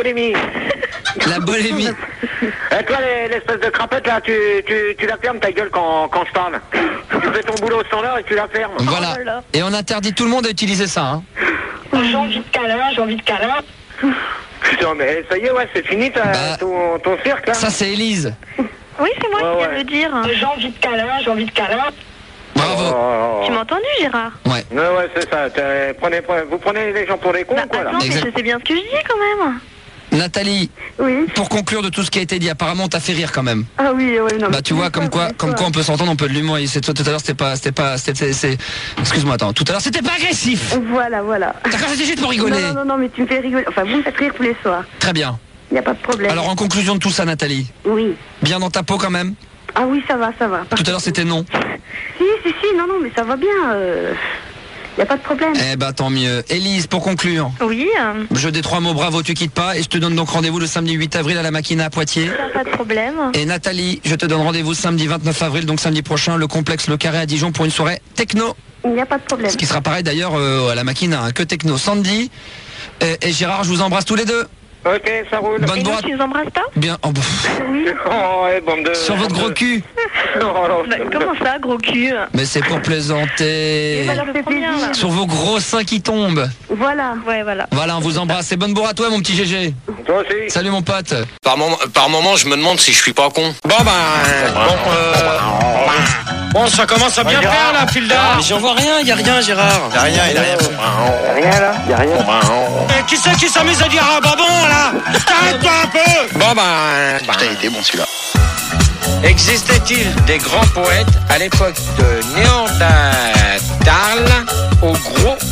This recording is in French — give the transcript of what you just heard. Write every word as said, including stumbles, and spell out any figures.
bolémie. La bolémie. Et toi, les- l'espèce de crapette, là, tu, tu, tu la fermes ta gueule quand, quand je parle. Tu fais ton boulot au standard et tu la fermes. Voilà. Oh là là. Et on interdit tout le monde à utiliser ça. Hein. J'ai envie de câlin, j'ai envie de câlin. Putain, mais ça y est, ouais, c'est fini ta, Bah, ton, ton cirque, là. Ça, c'est Élise. Oui, c'est moi Ouais, qui viens ouais. de le dire. J'ai envie de câlin, j'ai envie de câlin. Bravo. Oh. Tu m'as entendu, Gérard? Ouais. Ouais, ouais, c'est ça. T'as- Prenez, prenez- vous prenez les gens pour des cons, Bah, quoi, là. attends, mais Exact. je sais bien ce que je dis quand même. Nathalie, Oui. pour conclure de tout ce qui a été dit, apparemment, t'as fait rire quand même. Ah oui, oui, non. Bah tu vois comme quoi comme quoi on peut s'entendre, on peut de l'humour. Et c'est tout à l'heure c'était pas c'était pas c'était c'est excuse-moi attends tout à l'heure c'était pas agressif. Voilà, voilà. D'accord, c'était juste pour rigoler. Non, non, non, non, mais tu me fais rigoler. Enfin, vous me faites rire tous les soirs. Très bien. Il n'y a pas de problème. Alors en conclusion de tout ça, Nathalie, Oui. bien dans ta peau quand même. Ah oui, ça va, ça va. Tout à l'heure c'était non. Si, si, si, non, non, mais ça va bien. Il n'y a pas de problème. Eh bah tant mieux. Élise, pour conclure, Oui, euh, je dis trois mots, bravo, tu quittes pas, et je te donne donc rendez-vous le samedi huit avril à la Maquina à Poitiers. pas de problème. Et Nathalie, je te donne rendez-vous samedi vingt-neuf avril, donc samedi prochain, le complexe Le Carré à Dijon pour une soirée techno. Il n'y a pas de problème. Ce qui sera pareil d'ailleurs euh, à la Maquina, hein, que techno. Sandy et, et Gérard, je vous embrasse tous les deux. Ok, ça roule. Bonne Et nous, boîte. tu nous embrasses pas? Bien. Oh, pff. Oh, ouais, bande de... Sur votre gros cul. Oh, non, Bah, comment ça, gros cul? Mais c'est pour plaisanter. Ça leur fait plaisir, là. Sur vos gros seins qui tombent. Voilà. Ouais, voilà. Voilà, on vous embrasse. Et bonne bourre à toi, mon petit G G. Toi aussi. Salut, mon pote. Par moment, par moment, je me demande si je suis pas con. Bon bah, bon, euh, bon, ça commence à bien faire là, Pilda. Mais j'en vois rien, y a rien, Gérard. Y a rien, il a rien. Y'a rien, là. Y'a rien. Eh, qui c'est qui s'amuse à dire ah bah bon là? T'arrêtes pas un peu. Bon bah, Putain, il était bon celui-là. existait-il des grands poètes à l'époque de Néandertal au gros